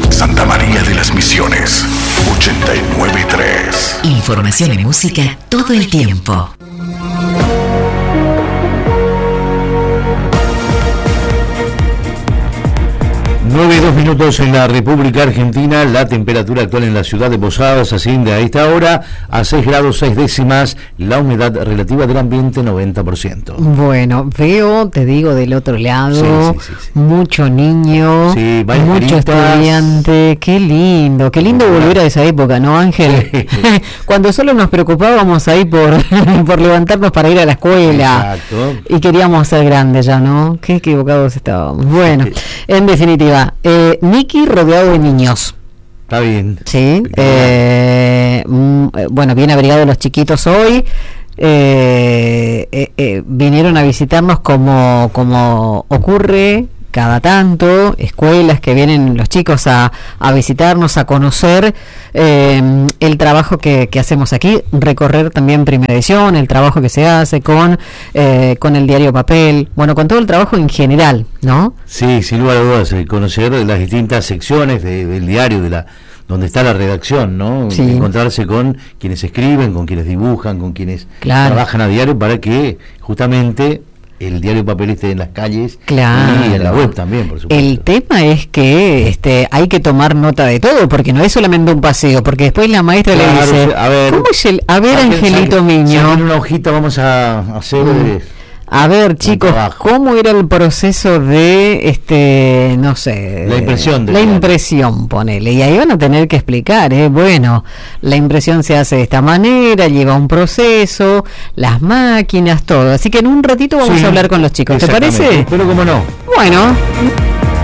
Santa María de las Misiones, 89.3. Información y música todo el tiempo. 9:02 en la República Argentina. La temperatura actual en la ciudad de Posadas asciende a esta hora a 6 grados 6 décimas. La humedad relativa del ambiente 90%. Bueno, veo, te digo, del otro lado, sí. Mucho niño, mucho estudiante. Qué lindo volver a esa época, ¿no, Ángel? Sí. Cuando solo nos preocupábamos ahí por levantarnos para ir a la escuela. Exacto. Y queríamos ser grandes ya, ¿no? Qué equivocados estábamos. Bueno, en definitiva, Nicky rodeado de niños. Está bien. Sí. Bueno, bien abrigados los chiquitos hoy. Vinieron a visitarnos como ocurre cada tanto, escuelas que vienen los chicos a visitarnos, a conocer el trabajo que hacemos aquí, recorrer también Primera Edición, el trabajo que se hace con el diario papel, bueno, con todo el trabajo en general, ¿no? Sí, sin lugar a dudas, conocer las distintas secciones del diario, donde está la redacción, ¿no? Sí. Encontrarse con quienes escriben, con quienes dibujan, con quienes trabajan a diario para que justamente el diario papel esté en las calles y en la web también, por supuesto. El tema es que hay que tomar nota de todo, porque no es solamente un paseo, porque después la maestra le dice, ¿cómo es Angelito Miño? En una hojita vamos a hacer... A ver, chicos, ¿cómo era el proceso de, no sé... La impresión, ponele. Y ahí van a tener que explicar, bueno, la impresión se hace de esta manera, lleva un proceso, las máquinas, todo. Así que en un ratito vamos a hablar con los chicos, ¿te parece? Pero cómo no. Bueno...